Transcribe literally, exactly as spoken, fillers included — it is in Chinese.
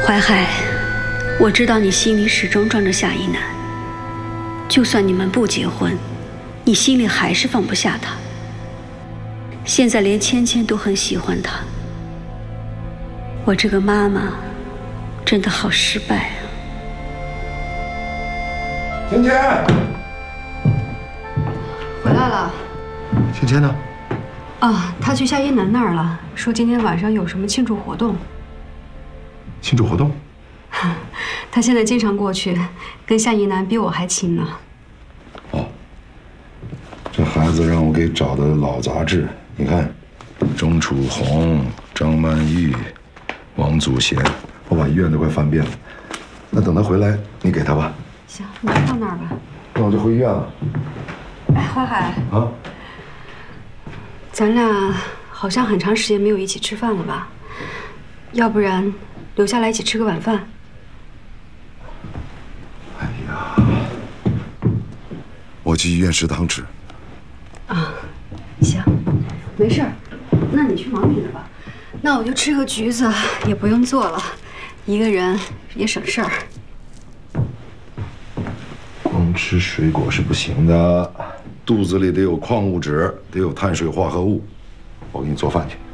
淮海，我知道你心里始终装着夏一楠，就算你们不结婚，你心里还是放不下他。现在连芊芊都很喜欢他，我这个妈妈真的好失败啊！ 芊芊， 回来了。 芊芊呢？ 啊，她去夏一楠那儿了，说今天晚上有什么庆祝活动。 庆祝活动？ 她现在经常过去，跟夏一楠比我还亲呢。 哦，这孩子让我给找的老杂志，你看，钟楚红、张曼玉、王祖贤，我把医院都快翻遍了。那等他回来，你给他吧。 行，你就放那儿吧。 那我就回医院了。 哎，淮海啊， 咱俩好像很长时间没有一起吃饭了吧？要不然留下来一起吃个晚饭？ 哎呀，我去医院食堂吃。 啊，行，没事儿，那你去忙你的吧。那我就吃个橘子，也不用做了，一个人也省事儿。 光吃水果是不行的，肚子里得有矿物质，得有碳水化合物。我给你做饭去。